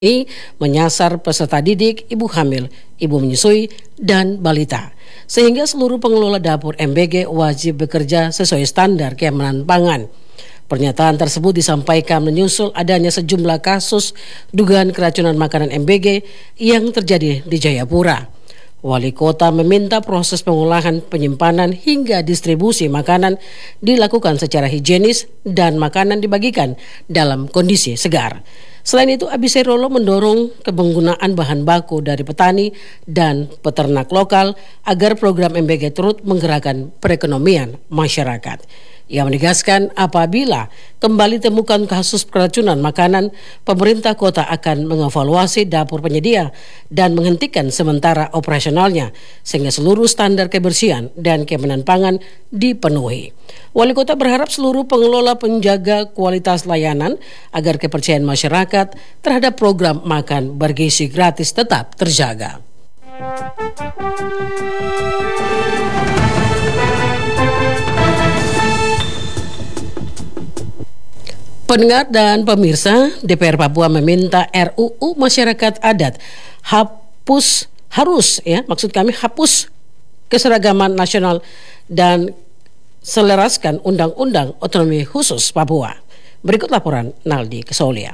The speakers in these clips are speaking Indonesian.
ini menyasar peserta didik, ibu hamil, ibu menyusui, dan balita. Sehingga seluruh pengelola dapur MBG wajib bekerja sesuai standar keamanan pangan. Pernyataan tersebut disampaikan menyusul adanya sejumlah kasus dugaan keracunan makanan MBG yang terjadi di Jayapura. Wali kota meminta proses pengolahan, penyimpanan hingga distribusi makanan dilakukan secara higienis dan makanan dibagikan dalam kondisi segar. Selain itu, Abisairolo mendorong penggunaan bahan baku dari petani dan peternak lokal agar program MBG turut menggerakkan perekonomian masyarakat. Ia menegaskan apabila kembali temukan kasus keracunan makanan, pemerintah kota akan mengevaluasi dapur penyedia dan menghentikan sementara operasionalnya sehingga seluruh standar kebersihan dan keamanan pangan dipenuhi. Wali kota berharap seluruh pengelola penjaga kualitas layanan agar kepercayaan masyarakat terhadap program makan bergizi gratis tetap terjaga. Pendengar dan pemirsa, DPR Papua meminta RUU Masyarakat Adat hapus keseragaman nasional dan selaraskan Undang-Undang Otonomi Khusus Papua. Berikut laporan Naldi Kesolia.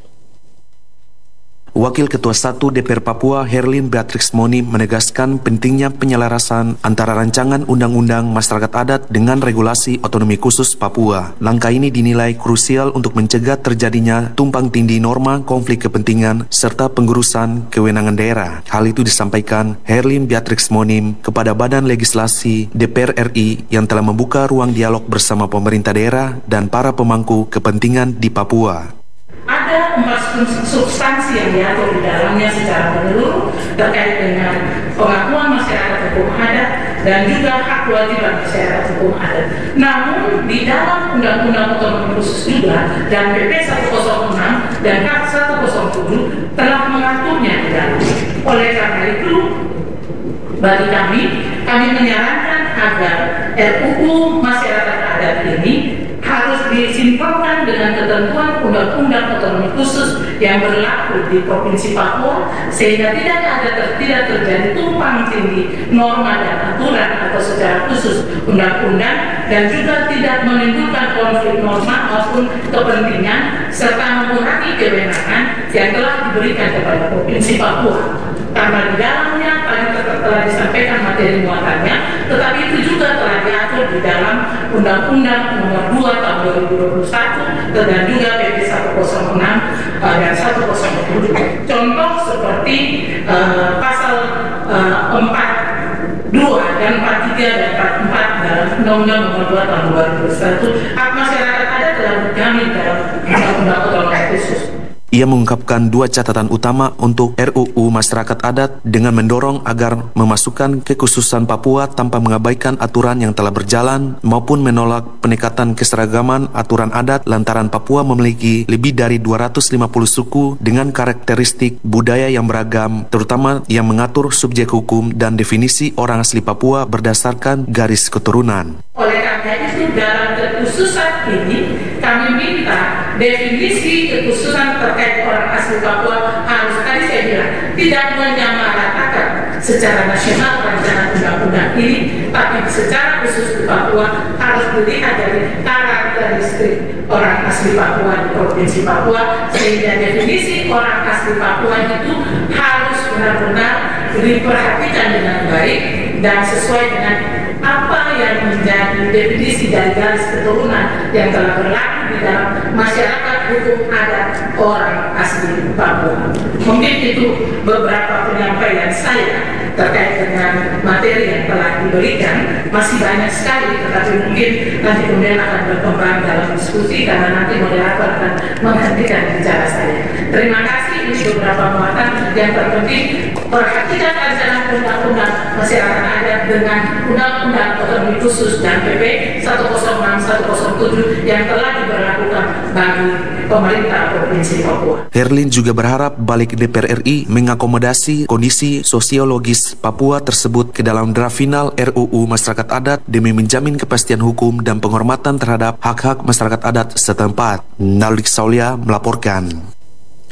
Wakil Ketua 1 DPR Papua Herlin Beatrix Moni menegaskan pentingnya penyelarasan antara rancangan Undang-Undang Masyarakat Adat dengan regulasi otonomi khusus Papua. Langkah ini dinilai krusial untuk mencegah terjadinya tumpang tindih norma konflik kepentingan serta pengurusan kewenangan daerah. Hal itu disampaikan Herlin Beatrix Moni kepada Badan Legislasi DPR RI yang telah membuka ruang dialog bersama pemerintah daerah dan para pemangku kepentingan di Papua. Ada 4 substansi yang diatur di dalamnya secara menyeluruh terkait dengan pengakuan masyarakat hukum adat dan juga hak kewajiban masyarakat hukum adat. Namun di dalam Undang-Undang Otonomi Khusus juga dan PP 106 dan K 107 telah mengaturnya di dalam. Oleh karena itu, bagi kami menyarankan agar RUU Masyarakat Adat ini harus disinkronkan dengan ketentuan Undang-Undang Otonomi Khusus yang berlaku di Provinsi Papua sehingga tidak terjadi tumpang tindih norma dan aturan atau secara khusus undang-undang dan juga tidak menimbulkan konflik norma maupun kepentingan serta mengurangi kewenangan yang telah diberikan kepada Provinsi Papua. Karena di dalamnya telah disampaikan materi muatannya, tetapi itu juga telah diatur di dalam Undang-Undang Nomor 2 Tahun 2021 dan juga PP 106 dan 107. Contoh seperti pasal 42 dan 43 dan 44 dalam Undang-Undang Nomor 2 Tahun 2021, hak masyarakat adat telah dijamin dalam Undang-Undang Otonomi Khusus. Ia mengungkapkan 2 catatan utama untuk RUU Masyarakat Adat dengan mendorong agar memasukkan kekhususan Papua tanpa mengabaikan aturan yang telah berjalan maupun menolak peningkatan keseragaman aturan adat lantaran Papua memiliki lebih dari 250 suku dengan karakteristik budaya yang beragam, terutama yang mengatur subjek hukum dan definisi orang asli Papua berdasarkan garis keturunan. Oleh karena itu, dalam kekhususan ini kami minta definisi kekhususan terkait orang asli Papua harus, tadi saya bilang, tidak menyamaratakan secara nasional rancangan undang-undang ini, tapi secara khusus di Papua harus dilihat dari karakteristik orang asli Papua di Provinsi Papua, sehingga definisi orang asli Papua itu harus benar-benar diperhatikan dengan baik dan sesuai dengan apa yang menjadi definisi dari garis keturunan yang telah berlaku di dalam masyarakat hukum adat orang asli Papua. Mungkin itu beberapa penyampaian saya terkait dengan materi yang telah diberikan. Masih banyak sekali, tetapi mungkin nanti kemudian akan berkembang dalam diskusi karena nanti moderator akan menghentikan bicara saya. Terima kasih. Ini beberapa muatan yang terpenting. Perhatikan rancangan Undang-Undang Masyarakat Adat dengan Undang-Undang Otonomi Khusus dan PP 106-107 yang telah diberlakukan bagi pemerintah Provinsi Papua. Herlin juga berharap balik DPR RI mengakomodasi kondisi sosiologis Papua tersebut ke dalam draft final RUU Masyarakat Adat demi menjamin kepastian hukum dan penghormatan terhadap hak-hak masyarakat adat setempat. Naldi Kesolia melaporkan.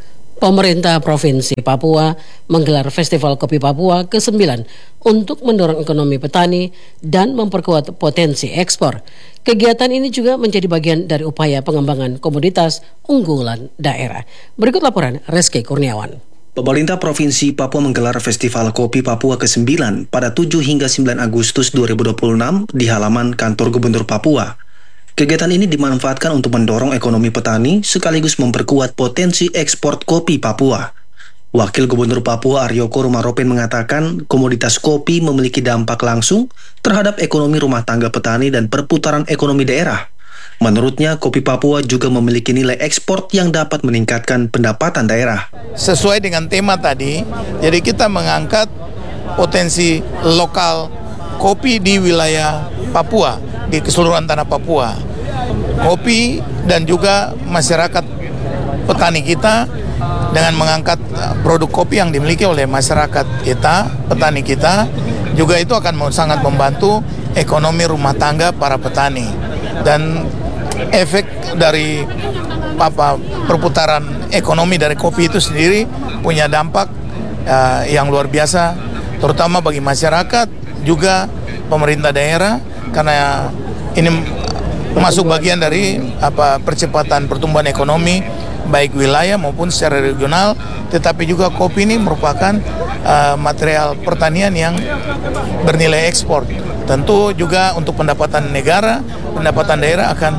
Pemerintah Provinsi Papua menggelar Festival Kopi Papua ke-9 untuk mendorong ekonomi petani dan memperkuat potensi ekspor. Kegiatan ini juga menjadi bagian dari upaya pengembangan komoditas unggulan daerah. Berikut laporan Reski Kurniawan. Pemerintah Provinsi Papua menggelar Festival Kopi Papua ke-9 pada 7 hingga 9 Agustus 2026 di halaman kantor Gubernur Papua. Kegiatan ini dimanfaatkan untuk mendorong ekonomi petani sekaligus memperkuat potensi ekspor kopi Papua. Wakil Gubernur Papua Aryo Korumaropen mengatakan komoditas kopi memiliki dampak langsung terhadap ekonomi rumah tangga petani dan perputaran ekonomi daerah. Menurutnya, kopi Papua juga memiliki nilai ekspor yang dapat meningkatkan pendapatan daerah. Sesuai dengan tema tadi, jadi kita mengangkat potensi lokal kopi di wilayah Papua, di keseluruhan tanah Papua. Kopi dan juga masyarakat petani kita dengan mengangkat produk kopi yang dimiliki oleh masyarakat kita, petani kita, juga itu akan sangat membantu ekonomi rumah tangga para petani. Dan efek dari perputaran ekonomi dari kopi itu sendiri punya dampak yang luar biasa, terutama bagi masyarakat, juga pemerintah daerah, karena ini masuk bagian dari percepatan pertumbuhan ekonomi baik wilayah maupun secara regional. Tetapi juga kopi ini merupakan material pertanian yang bernilai ekspor. Tentu juga untuk pendapatan negara, pendapatan daerah akan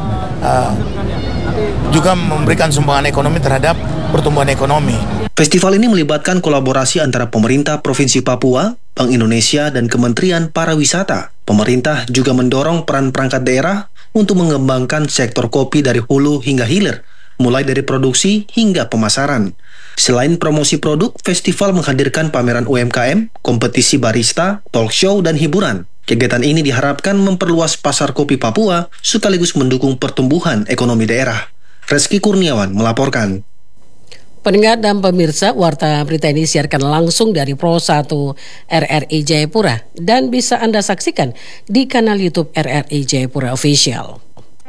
juga memberikan sumbangan ekonomi terhadap pertumbuhan ekonomi. Festival ini melibatkan kolaborasi antara pemerintah Provinsi Papua, Bank Indonesia, dan Kementerian Pariwisata. Pemerintah juga mendorong peran perangkat daerah untuk mengembangkan sektor kopi dari hulu hingga hilir, mulai dari produksi hingga pemasaran. Selain promosi produk, festival menghadirkan pameran UMKM, kompetisi barista, talk show, dan hiburan. Kegiatan ini diharapkan memperluas pasar kopi Papua sekaligus mendukung pertumbuhan ekonomi daerah. Reski Kurniawan melaporkan. Pendengar dan pemirsa, warta berita ini disiarkan langsung dari Pro 1 RRI Jayapura dan bisa Anda saksikan di kanal YouTube RRI Jayapura Official.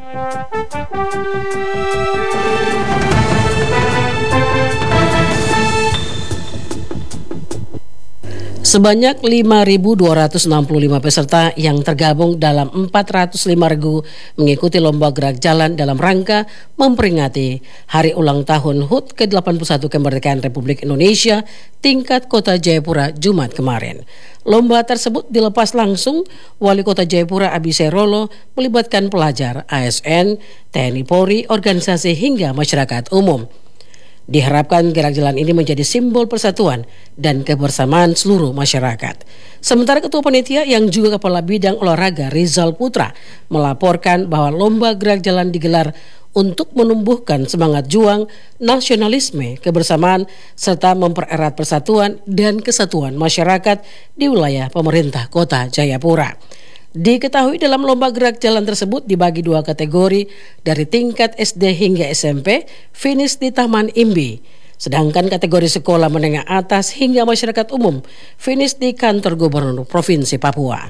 Sebanyak 5.265 peserta yang tergabung dalam 405 regu mengikuti lomba gerak jalan dalam rangka memperingati Hari Ulang Tahun HUT ke-81 Kemerdekaan Republik Indonesia tingkat Kota Jayapura Jumat kemarin. Lomba tersebut dilepas langsung Wali Kota Jayapura Abisai Rolo melibatkan pelajar, ASN, TNI Polri, organisasi hingga masyarakat umum. Diharapkan gerak jalan ini menjadi simbol persatuan dan kebersamaan seluruh masyarakat. Sementara Ketua Panitia yang juga Kepala Bidang Olahraga Rizal Putra melaporkan bahwa lomba gerak jalan digelar untuk menumbuhkan semangat juang, nasionalisme, kebersamaan, serta mempererat persatuan dan kesatuan masyarakat di wilayah pemerintah Kota Jayapura. Diketahui dalam lomba gerak jalan tersebut dibagi 2 kategori dari tingkat SD hingga SMP, finish di Taman Imbi. Sedangkan kategori sekolah menengah atas hingga masyarakat umum, finish di kantor Gubernur Provinsi Papua.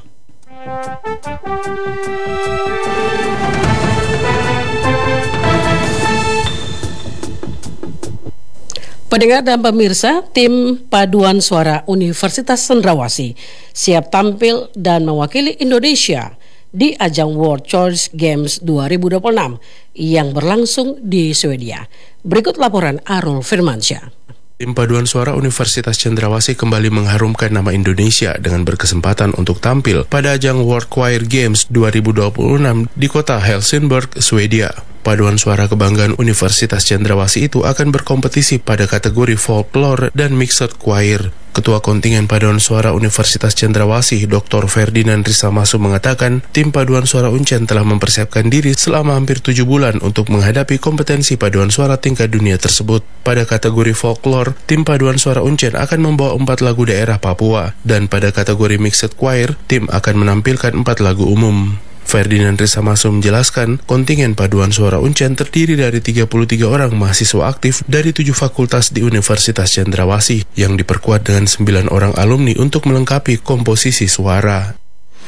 Pendengar dan pemirsa, tim Paduan Suara Universitas Cendrawasih siap tampil dan mewakili Indonesia di ajang World Choice Games 2026 yang berlangsung di Swedia. Berikut laporan Arul Firmansyah. Tim Paduan Suara Universitas Cendrawasih kembali mengharumkan nama Indonesia dengan berkesempatan untuk tampil pada ajang World Choir Games 2026 di kota Helsingborg, Swedia. Paduan suara kebanggaan Universitas Cendrawasih itu akan berkompetisi pada kategori folklore dan mixed choir. Ketua Kontingen Paduan Suara Universitas Cendrawasih, Dr. Ferdinand Risamasu mengatakan, tim Paduan Suara Uncen telah mempersiapkan diri selama hampir 7 bulan untuk menghadapi kompetensi paduan suara tingkat dunia tersebut. Pada kategori folklore, tim Paduan Suara Uncen akan membawa 4 lagu daerah Papua, dan pada kategori mixed choir, tim akan menampilkan 4 lagu umum. Ferdinand Risamasu menjelaskan, kontingen Paduan Suara Uncen terdiri dari 33 orang mahasiswa aktif dari 7 fakultas di Universitas Cendrawasih yang diperkuat dengan 9 orang alumni untuk melengkapi komposisi suara.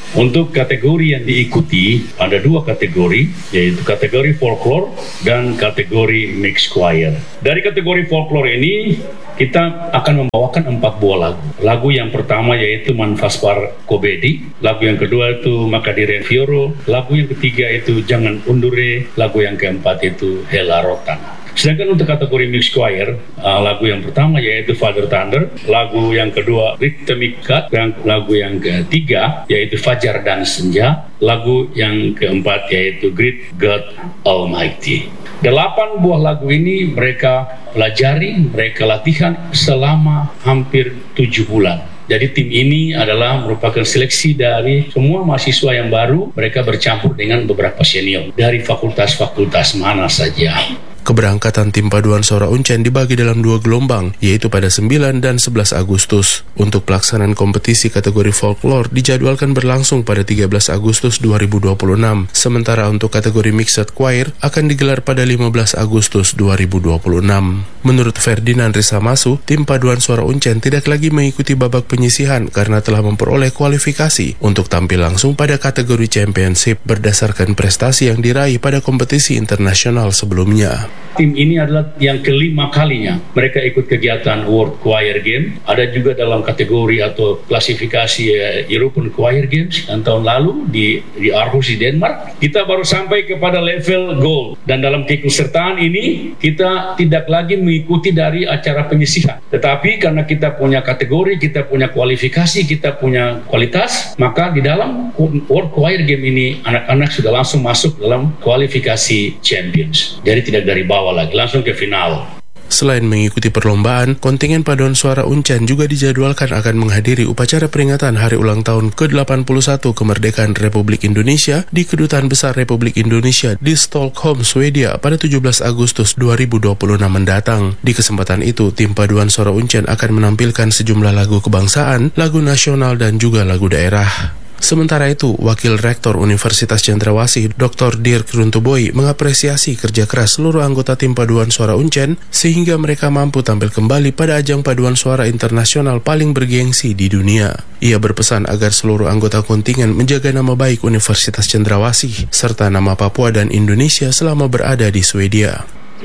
Untuk kategori yang diikuti ada 2 kategori, yaitu kategori folklore dan kategori mixed choir. Dari kategori folklore ini kita akan membawakan 4 buah lagu. Lagu yang pertama yaitu Manfaspar Kobedi, lagu yang kedua itu Makadire Fioro, lagu yang ketiga itu Jangan Undure, lagu yang keempat itu Hela Rotan. Sedangkan untuk kategori mixed choir, lagu yang pertama yaitu Father Thunder, lagu yang kedua Rhythmic Cut, dan lagu yang ketiga yaitu Fajar dan Senja, lagu yang keempat yaitu Great God Almighty. 8 buah lagu ini mereka pelajari, mereka latihan selama hampir 7 bulan. Jadi tim ini adalah merupakan seleksi dari semua mahasiswa yang baru, mereka bercampur dengan beberapa senior dari fakultas-fakultas mana saja. Keberangkatan tim paduan suara Uncen dibagi dalam 2 gelombang, yaitu pada 9 dan 11 Agustus. Untuk pelaksanaan kompetisi kategori folklore dijadwalkan berlangsung pada 13 Agustus 2026, sementara untuk kategori mixed choir akan digelar pada 15 Agustus 2026. Menurut Ferdinand Risamasu, tim paduan suara Uncen tidak lagi mengikuti babak penyisihan karena telah memperoleh kualifikasi untuk tampil langsung pada kategori championship berdasarkan prestasi yang diraih pada kompetisi internasional sebelumnya. Tim ini adalah yang kelima kalinya mereka ikut kegiatan World Choir Game. Ada juga dalam kategori atau klasifikasi European Choir Games yang tahun lalu di Aarhus di Denmark. Kita baru sampai kepada level gold, dan dalam keikutsertaan ini kita tidak lagi mengikuti dari acara penyisihan. Tetapi karena kita punya kategori, kita punya kualifikasi, kita punya kualitas, maka di dalam World Choir Game ini anak-anak sudah langsung masuk dalam kualifikasi Champions. Jadi tidak dari bawah lagi, langsung ke final. Selain mengikuti perlombaan, kontingen paduan suara Uncen juga dijadwalkan akan menghadiri upacara peringatan Hari Ulang Tahun ke-81 Kemerdekaan Republik Indonesia di Kedutaan Besar Republik Indonesia di Stockholm, Swedia pada 17 Agustus 2026 mendatang. Di kesempatan itu, tim paduan suara Uncen akan menampilkan sejumlah lagu kebangsaan, lagu nasional, dan juga lagu daerah. Sementara itu, Wakil Rektor Universitas Cendrawasih, Dr. Dirk Runtuboi, mengapresiasi kerja keras seluruh anggota tim paduan suara Uncen sehingga mereka mampu tampil kembali pada ajang paduan suara internasional paling bergengsi di dunia. Ia berpesan agar seluruh anggota kontingen menjaga nama baik Universitas Cendrawasih serta nama Papua dan Indonesia selama berada di Swedia.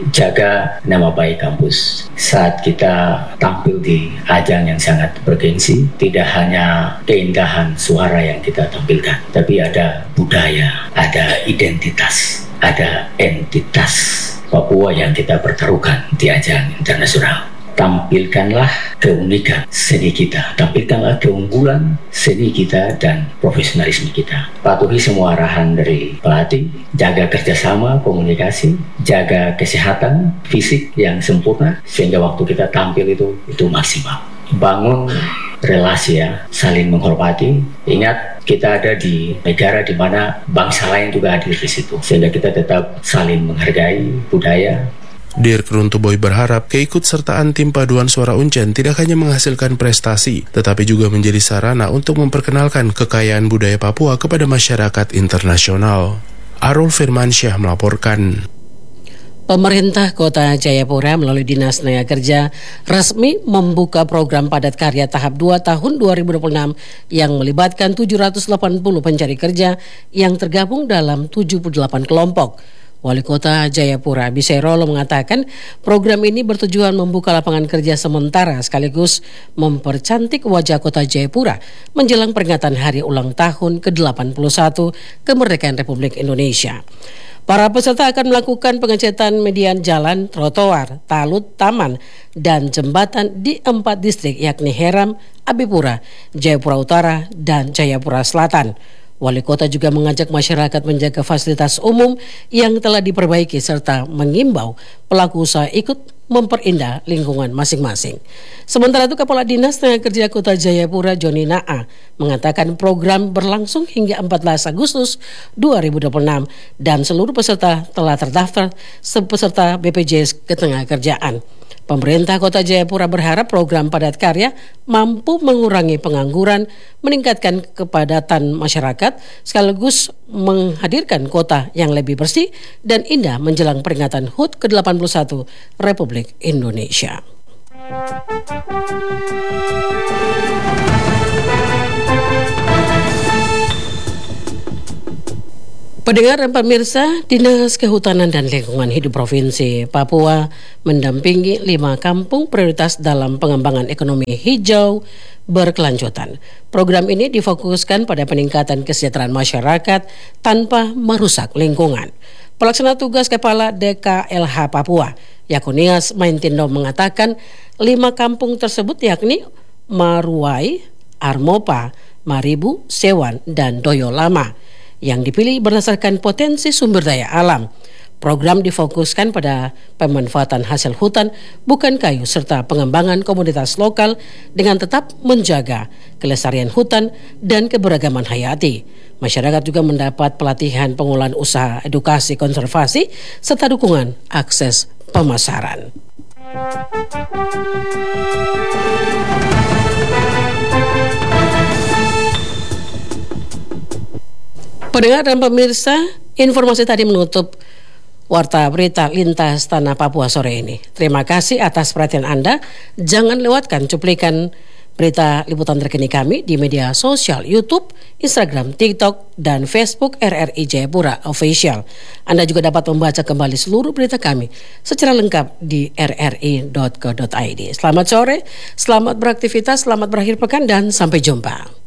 Jaga nama baik kampus. Saat kita tampil di ajang yang sangat bergengsi, tidak hanya keindahan suara yang kita tampilkan, tapi ada budaya, ada identitas, ada entitas Papua yang kita pertaruhkan di ajang internasional. Tampilkanlah keunikan seni kita, tampilkanlah keunggulan seni kita dan profesionalisme kita. Patuhi semua arahan dari pelatih, jaga kerjasama, komunikasi, jaga kesehatan fisik yang sempurna sehingga waktu kita tampil itu maksimal. Bangun relasi ya, saling menghormati. Ingat, kita ada di negara di mana bangsa lain juga hadir di situ, sehingga kita tetap saling menghargai budaya. Dirk Runtuboi berharap keikutsertaan tim paduan suara Uncen tidak hanya menghasilkan prestasi, tetapi juga menjadi sarana untuk memperkenalkan kekayaan budaya Papua kepada masyarakat internasional. Arul Firmansyah melaporkan. Pemerintah Kota Jayapura melalui Dinas Tenaga Kerja resmi membuka program padat karya tahap 2 tahun 2026 yang melibatkan 780 pencari kerja yang tergabung dalam 78 kelompok. Wali Kota Jayapura Bisairolo mengatakan program ini bertujuan membuka lapangan kerja sementara sekaligus mempercantik wajah Kota Jayapura menjelang peringatan Hari Ulang Tahun ke-81 Kemerdekaan Republik Indonesia. Para peserta akan melakukan pengecatan median jalan, trotoar, talut, taman, dan jembatan di 4 distrik yakni Heram, Abipura, Jayapura Utara, dan Jayapura Selatan. Wali Kota juga mengajak masyarakat menjaga fasilitas umum yang telah diperbaiki serta mengimbau pelaku usaha ikut memperindah lingkungan masing-masing. Sementara itu, Kepala Dinas Tenaga Kerja Kota Jayapura Joni Naa mengatakan program berlangsung hingga 14 Agustus 2026 dan seluruh peserta telah terdaftar peserta BPJS Ketenagakerjaan. Pemerintah Kota Jayapura berharap program padat karya mampu mengurangi pengangguran, meningkatkan kepadatan masyarakat, sekaligus menghadirkan kota yang lebih bersih dan indah menjelang peringatan HUT ke-81 Republik Indonesia. Pendengar dan pemirsa, Dinas Kehutanan dan Lingkungan Hidup Provinsi Papua mendampingi 5 kampung prioritas dalam pengembangan ekonomi hijau berkelanjutan. Program ini difokuskan pada peningkatan kesejahteraan masyarakat tanpa merusak lingkungan. Pelaksana tugas Kepala DKLH Papua, Yakunias Maintindo mengatakan 5 kampung tersebut yakni Maruai, Armopa, Maribu, Sewan, dan Doyo Lama yang dipilih berdasarkan potensi sumber daya alam. Program difokuskan pada pemanfaatan hasil hutan bukan kayu serta pengembangan komunitas lokal dengan tetap menjaga kelestarian hutan dan keberagaman hayati. Masyarakat juga mendapat pelatihan pengolahan usaha edukasi konservasi serta dukungan akses pemasaran. Pendengar dan pemirsa, informasi tadi menutup Warta Berita Lintas Tanah Papua sore ini. Terima kasih atas perhatian Anda. Jangan lewatkan cuplikan berita liputan terkini kami di media sosial YouTube, Instagram, TikTok, dan Facebook RRI Jayapura Official. Anda juga dapat membaca kembali seluruh berita kami secara lengkap di rri.co.id. Selamat sore, selamat beraktivitas, selamat berakhir pekan, dan sampai jumpa.